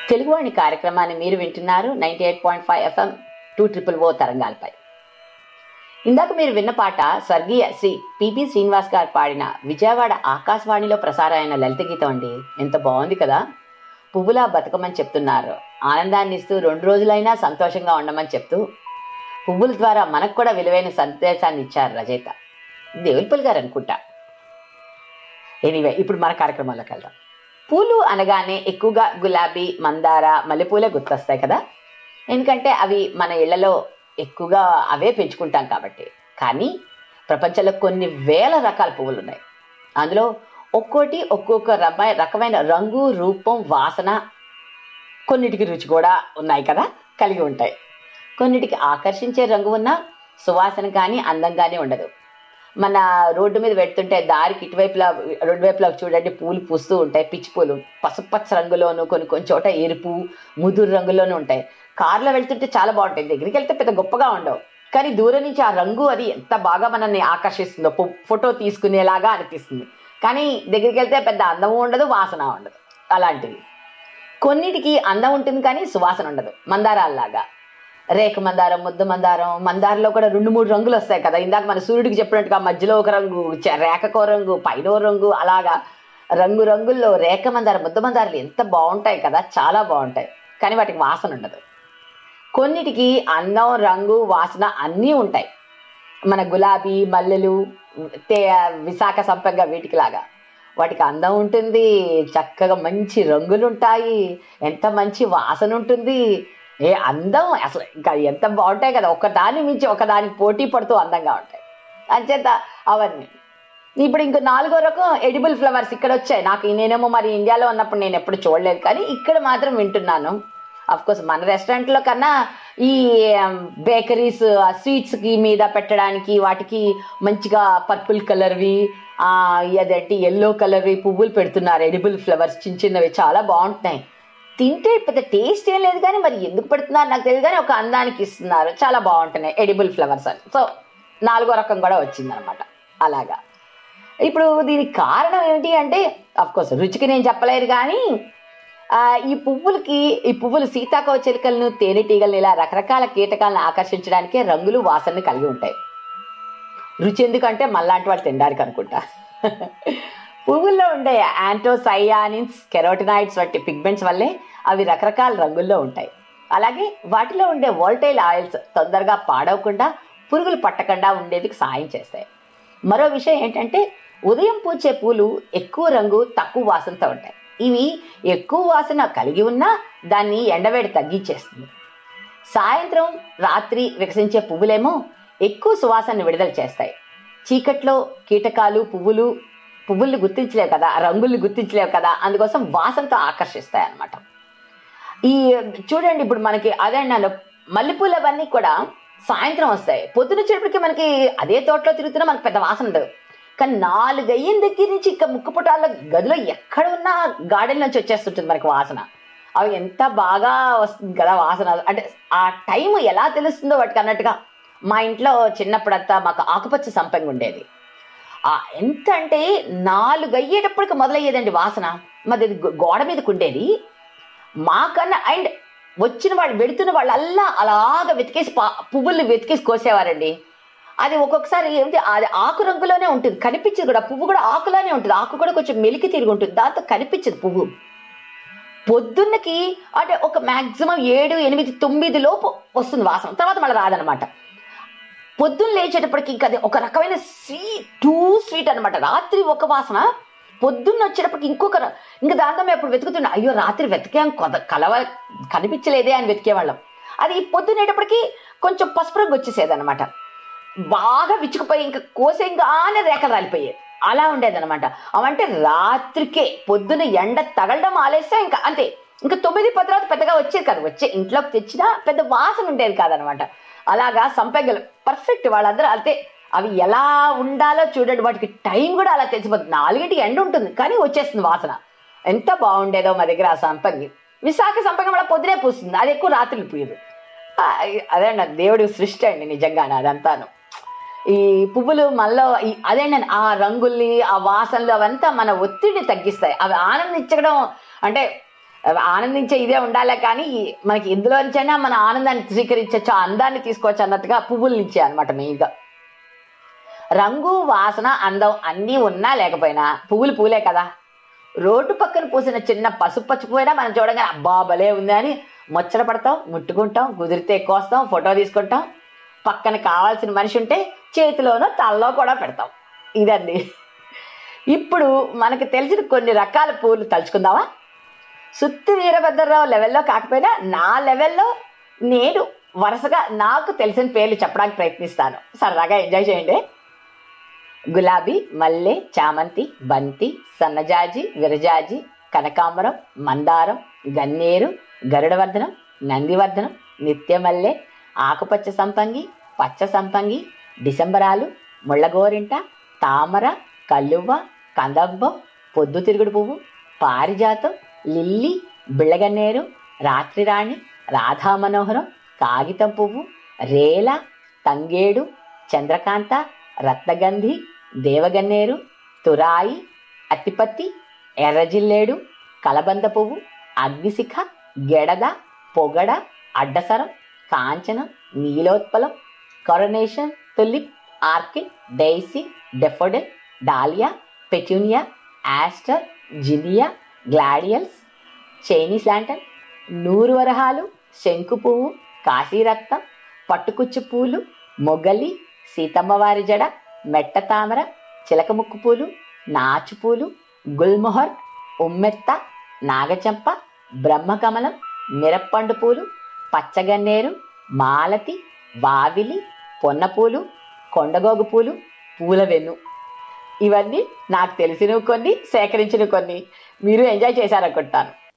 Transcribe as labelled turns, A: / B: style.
A: తెలుగువాణి కార్యక్రమాన్ని మీరు వింటున్నారు 98.5 FM 200 తరంగాలపై. ఇందాక మీరు విన్న పాట స్వర్గీయ శ్రీ పిబి శ్రీనివాస్ గారు పాడిన విజయవాడ ఆకాశవాణిలో ప్రసారమైన లలిత గీతం అండి. ఎంత బాగుంది కదా. పువ్వులా బతకమని చెప్తున్నారు, ఆనందాన్ని ఇస్తూ 2 రోజులైనా సంతోషంగా ఉండమని చెప్తూ పువ్వుల ద్వారా మనకు కూడా విలువైన సందేశాన్ని ఇచ్చారు రచయిత దేవులపల్లి గారు అనుకుంటా. ఎనీవే, ఇప్పుడు మన కార్యక్రమాల్లోకి వెళ్దాం. పూలు అనగానే ఎక్కువగా గులాబీ, మందార, మల్లెపూలే గుర్తొస్తాయి కదా. ఎందుకంటే అవి మన ఇళ్లలో ఎక్కువగా అవే పెంచుకుంటాం కాబట్టి. కానీ ప్రపంచంలో కొన్ని వేల రకాల పువ్వులు ఉన్నాయి. అందులో ఒక్కొక్క రకమైన రంగు, రూపం, వాసన, కొన్నిటికి రుచి కూడా ఉన్నాయి కదా, కలిగి ఉంటాయి. కొన్నిటికి ఆకర్షించే రంగు ఉన్న సువాసన కానీ అందంగానే ఉండదు. మన రోడ్డు మీద పెడుతుంటే దారికి ఇటువైపులా రెండు వైపులా చూడండి, పూలు పూస్తూ ఉంటాయి. పిచ్చి పూలు పసుపచ్చ రంగులోను, కొన్ని చోట ఎరుపు, ముదురు రంగులోనూ ఉంటాయి. కారులో వెళ్తుంటే చాలా బాగుంటాయి, దగ్గరికి వెళ్తే పెద్ద గొప్పగా ఉండవు. కానీ దూరం నుంచి ఆ రంగు అది ఎంత బాగా మనల్ని ఆకర్షిస్తుందో, ఫోటో తీసుకునేలాగా అనిపిస్తుంది. కానీ దగ్గరికి వెళ్తే పెద్ద అందము ఉండదు, వాసన ఉండదు. అలాంటివి కొన్నిటికి అందం ఉంటుంది కానీ సువాసన ఉండదు. మందారాల్లాగా రేఖ మందారం, ముద్ద మందారం, మందారంలో కూడా 2-3 రంగులు వస్తాయి కదా. ఇందాక మన సూర్యుడికి చెప్పినట్టుగా మధ్యలో ఒక రంగు, రేఖకో రంగు, పైన రంగు, అలాగా రంగుల్లో రేఖ మందారం, ముద్ద మందారాలు ఎంత బాగుంటాయి కదా, చాలా బాగుంటాయి. కానీ వాటికి వాసన ఉండదు. కొన్నిటికి అందం, రంగు, వాసన అన్నీ ఉంటాయి. మన గులాబీ, మల్లెలు, విశాఖ సంపంగ వీటికి లాగా వాటికి అందం ఉంటుంది, చక్కగా మంచి రంగులు ఉంటాయి, ఎంత మంచి వాసన ఉంటుంది. అందం అసలు ఇంకా ఎంత బాగుంటాయి కదా, ఒకదాని మించి ఒకదానికి పోటీ పడుతూ అందంగా ఉంటాయి. అంచేత అవన్నీ. ఇప్పుడు ఇంకో 4వ రకం ఎడిబుల్ ఫ్లవర్స్ ఇక్కడ వచ్చాయి. నేనేమో మరి ఇండియాలో ఉన్నప్పుడు నేను ఎప్పుడు చూడలేదు, కానీ ఇక్కడ మాత్రం వింటున్నాను. అఫ్కోర్స్ మన రెస్టారెంట్లో కన్నా ఈ బేకరీస్ స్వీట్స్కి మీద పెట్టడానికి వాటికి మంచిగా పర్పుల్ కలర్వి, అదేంటి ఎల్లో కలర్వి పువ్వులు పెడుతున్నారు. ఎడిబుల్ ఫ్లవర్స్ చిన్నవి చాలా బాగుంటున్నాయి. తింటే పెద్ద టేస్ట్ ఏం లేదు, కానీ మరి ఎందుకు పెడుతున్నారు నాకు తెలియదు, కానీ ఒక అందానికి ఇస్తున్నారు. చాలా బాగుంటున్నాయి ఎడిబుల్ ఫ్లవర్స్ అని. సో 4వ రకం కూడా వచ్చిందనమాట. అలాగా ఇప్పుడు దీనికి కారణం ఏమిటి అంటే, అఫ్కోర్స్ రుచికి నేను చెప్పలేరు, కానీ ఈ పువ్వులు సీతాకోకచిలుకలను, తేనెటీగలను, ఇలా రకరకాల కీటకాలను ఆకర్షించడానికే రంగులు, వాసనని కలిగి ఉంటాయి. రుచి ఎందుకంటే మళ్ళాంటి వాళ్ళు తినడానికి అనుకుంటా. పువ్వుల్లో ఉండే యాంటోసయానిన్స్, కెరోటినాయిడ్స్ వంటి పిగ్మెంట్స్ వల్లే అవి రకరకాల రంగుల్లో ఉంటాయి. అలాగే వాటిలో ఉండే వోల్టైల్ ఆయిల్స్ తొందరగా పాడవకుండా, పురుగులు పట్టకుండా ఉండేందుకు సాయం చేస్తాయి. మరో విషయం ఏంటంటే, ఉదయం పూచే పూలు ఎక్కువ రంగు, తక్కువ వాసనతో ఉంటాయి. ఇవి ఎక్కువ వాసన కలిగి ఉన్నా దాన్ని ఎండవేడి తగ్గించేస్తుంది. సాయంత్రం, రాత్రి వికసించే పువ్వులేమో ఎక్కువ సువాసనను విడుదల చేస్తాయి. చీకట్లో కీటకాలు పువ్వుల్ని గుర్తించలేవు కదా, రంగుల్ని గుర్తించలేవు కదా, అందుకోసం వాసనతో ఆకర్షిస్తాయి అన్నమాట. ఈ చూడండి, ఇప్పుడు మనకి అదే మల్లెపూలు అవన్నీ కూడా సాయంత్రం వస్తాయి. పొద్దున వచ్చేటప్పటికి మనకి అదే తోటలో తిరుగుతున్నా మనకు పెద్ద వాసన ఉండదు. కానీ 4 అయ్యిన దగ్గర నుంచి ఇంకా ముక్కుపుటాల్లో గదిలో ఎక్కడ ఉన్నా గార్డెన్ నుంచి వచ్చేస్తుంటుంది మనకి వాసన. అవి ఎంత బాగా వస్తుంది కదా వాసన. అంటే ఆ టైం ఎలా తెలుస్తుందో వాటికి అన్నట్టుగా. మా ఇంట్లో చిన్నప్పుడంతా మాకు ఆకుపచ్చ సంపంగి ఉండేది. ఎంత అంటే 4 అయ్యేటప్పటికి మొదలయ్యేదండి వాసన. మరి గోడ మీదకి ఉండేది మాకన్నా. అండ్ వచ్చిన వాళ్ళు, వెడుతున్న వాళ్ళల్లా అలాగ వెతికేసి పువ్వుల్ని వెతికేసి కోసేవారండి. అది ఒక్కొక్కసారి ఏమిటి, అది ఆకు రంగులోనే ఉంటుంది, కనిపించదు కూడా. పువ్వు కూడా ఆకులోనే ఉంటుంది, ఆకు కూడా కొంచెం మెలికి తిరిగి ఉంటుంది, దాంతో కనిపించదు పువ్వు. పొద్దున్నకి అంటే ఒక మ్యాక్సిమం 7, 8, 9 లోపు వస్తుంది వాసన, తర్వాత మళ్ళీ రాదనమాట. పొద్దున్న లేచేటప్పటికి ఇంకా అది ఒక రకమైన స్వీట్ అనమాట. రాత్రి ఒక వాసన, పొద్దున్న వచ్చేటప్పటికి ఇంకా దాంతో మేము ఎప్పుడు వెతుకుతున్నా, అయ్యో రాత్రి వెతికాం కనిపించలేదే అని వెతికేవాళ్ళం. అది పొద్దునేటప్పటికి కొంచెం పసుపు రంగు వచ్చేసేదనమాట. బాగా విచ్చుకుపోయి ఇంకా కోసేగానే రేఖలు రాలిపోయేది. అలా ఉండేదనమాట. అవంటే రాత్రికే, పొద్దున ఎండ తగలడం ఆలేస్తే ఇంకా అంతే. ఇంకా 9-10 తర్వాత పెద్దగా వచ్చేది కాదు. ఇంట్లోకి తెచ్చినా పెద్ద వాసన ఉండేది కాదనమాట. అలాగా సంపెంగలు పర్ఫెక్ట్. వాళ్ళందరూ అంతే. అవి ఎలా ఉండాలో చూడండి, వాటికి టైం కూడా అలా తెలిసిపోతుంది. 4ంటికి ఎండ ఉంటుంది కానీ వచ్చేస్తుంది వాసన. ఎంత బాగుండేదో మా దగ్గర ఆ సంపంగి. విశాఖ సంపంగి మళ్ళీ పొద్దునే పూస్తుంది, అది ఎక్కువ రాత్రులు పూయదు. అదే దేవుడి సృష్టి అండి నిజంగానే అదంతాను. ఈ పువ్వులు మనలో అదేండి ఆ రంగుల్ని, ఆ వాసనలు అవంతా మన ఒత్తిడిని తగ్గిస్తాయి. అవి ఆనందించడం అంటే ఆనందించే ఇదే ఉండాలే, కానీ మనకి ఇందులో నుంచైనా మన ఆనందాన్ని స్వీకరించవచ్చు, అందాన్ని తీసుకోవచ్చు అన్నట్టుగా పువ్వులు ఇచ్చే అనమాట మెయిన్గా. రంగు, వాసన, అందం అన్నీ ఉన్నా లేకపోయినా పువ్వులు పూలే కదా. రోడ్డు పక్కన పూసిన చిన్న పసుపు పచ్చిపోయినా మనం చూడగానే అబ్బా భలే ఉంది అని ముచ్చట పడతాం, ముట్టుకుంటాం, కుదిరితే కోస్తాం, ఫోటో తీసుకుంటాం. పక్కన కావాల్సిన మనిషి ఉంటే చేతిలోనో తలలో కూడా పెడతాం. ఇదండి. ఇప్పుడు మనకు తెలిసిన కొన్ని రకాల పూలు తలుచుకుందామా? సుత్తి వీరభద్రరావు లెవెల్లో కాకపోయినా నా లెవెల్లో నేను వరుసగా నాకు తెలిసిన పేర్లు చెప్పడానికి ప్రయత్నిస్తాను. సరదాగా ఎంజాయ్ చేయండి. గులాబీ, మల్లె, చామంతి, బంతి, సన్నజాజి, విరజాజి, కనకాంబరం, మందారం, గన్నేరు, గరుడవర్ధనం, నందివర్ధనం, నిత్యమల్లె, ఆకుపచ్చ సంపంగి, పచ్చ సంపంగి, డిసెంబరాలు, ముళ్ళగోరింట, తామర, కల్లువ్వ, కందంబం, పొద్దుతిరుగుడు పువ్వు, పారిజాతం, లిల్లీ, బిళ్ళగన్నేరు, రాత్రిరాణి, రాధామనోహరం, కాగితం పువ్వు, రేల, తంగేడు, చంద్రకాంత, రత్నగంధి, దేవగన్నేరు, తురాయి, అతిపత్తి, ఎర్రజిల్లేడు, కలబంద పువ్వు, అగ్నిశిఖ, గెడద, పొగడ, అడ్డసరం, కాంచనం, నీలోత్పలం, coronation, tulip, orchid, daisy, డెఫోడిల్, dahlia, పెట్యూనియా, Aster, జినియా, గ్లాడియల్స్, Chinese లాంటన్, నూరు వరహాలు, శంకు పువ్వు, కాశీరక్తం, పట్టుకుచ్చు పూలు, మొగలి, సీతమ్మవారి జడ, మెట్ట తామర, చిలకముక్కు పూలు, నాచుపూలు, గుల్మొహర్, ఉమ్మెత్త, నాగచంప, బ్రహ్మకమలం, మిరప్పండు పూలు, పచ్చగన్నేరు, మాలతి, వావిలి, పొన్నపూలు, కొండగోగు పూలు, పూలవెన్ను. ఇవన్నీ నాకు తెలిసినవి కొన్ని, సేకరించిన కొన్ని. మీరు ఎంజాయ్ చేశారనుకుంటాను.